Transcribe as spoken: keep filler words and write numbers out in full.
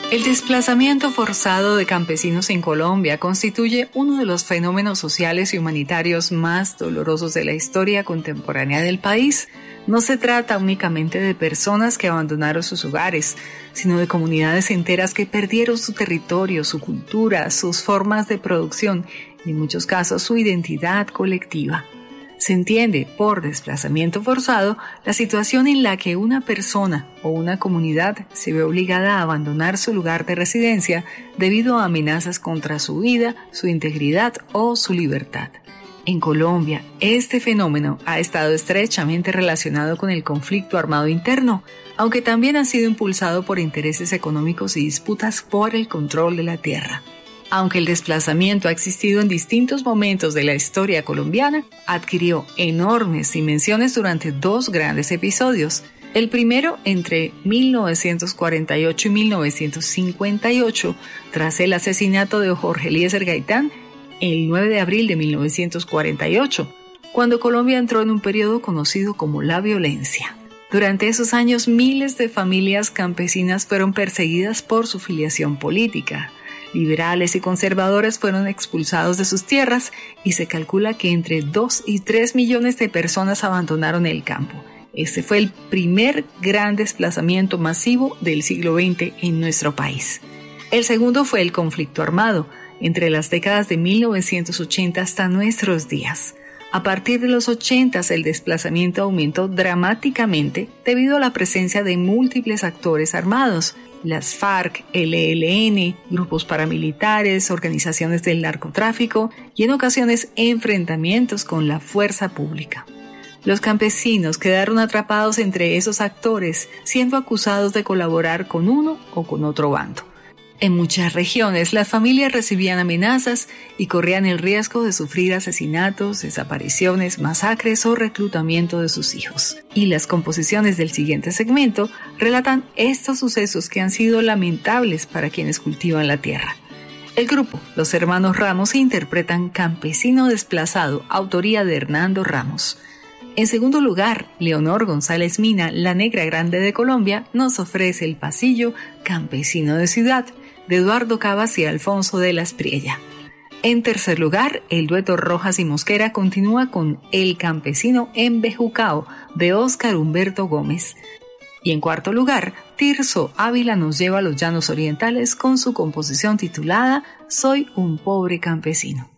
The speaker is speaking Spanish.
El desplazamiento forzado de campesinos en Colombia constituye uno de los fenómenos sociales y humanitarios más dolorosos de la historia contemporánea del país. No se trata únicamente de personas que abandonaron sus hogares, sino de comunidades enteras que perdieron su territorio, su cultura, sus formas de producción y en muchos casos su identidad colectiva. Se entiende por desplazamiento forzado la situación en la que una persona o una comunidad se ve obligada a abandonar su lugar de residencia debido a amenazas contra su vida, su integridad o su libertad. En Colombia, este fenómeno ha estado estrechamente relacionado con el conflicto armado interno, aunque también ha sido impulsado por intereses económicos y disputas por el control de la tierra. Aunque el desplazamiento ha existido en distintos momentos de la historia colombiana, adquirió enormes dimensiones durante dos grandes episodios. El primero entre mil novecientos cuarenta y ocho y mil novecientos cincuenta y ocho, tras el asesinato de Jorge Eliezer Gaitán, el nueve de abril de mil novecientos cuarenta y ocho, cuando Colombia entró en un periodo conocido como la violencia. Durante esos años, miles de familias campesinas fueron perseguidas por su filiación política. Liberales y conservadores fueron expulsados de sus tierras y se calcula que entre dos y tres millones de personas abandonaron el campo. Este fue el primer gran desplazamiento masivo del siglo veinte en nuestro país. El segundo fue el conflicto armado, entre las décadas de mil novecientos ochenta hasta nuestros días. A partir de los ochenta, el desplazamiento aumentó dramáticamente debido a la presencia de múltiples actores armados. Las FARC, L L N, grupos paramilitares, organizaciones del narcotráfico y en ocasiones enfrentamientos con la fuerza pública. Los campesinos quedaron atrapados entre esos actores, siendo acusados de colaborar con uno o con otro bando. En muchas regiones, las familias recibían amenazas y corrían el riesgo de sufrir asesinatos, desapariciones, masacres o reclutamiento de sus hijos. Y las composiciones del siguiente segmento relatan estos sucesos que han sido lamentables para quienes cultivan la tierra. El grupo Los Hermanos Ramos interpretan Campesino Desplazado, autoría de Hernando Ramos. En segundo lugar, Leonor González Mina, La Negra Grande de Colombia, nos ofrece el pasillo Campesino de Ciudad, de Eduardo Cabas y Alfonso de las Priella. En tercer lugar, el dueto Rojas y Mosquera continúa con El Campesino Embejucao, de Óscar Humberto Gómez. Y en cuarto lugar, Tirso Ávila nos lleva a los llanos orientales con su composición titulada Soy un pobre campesino.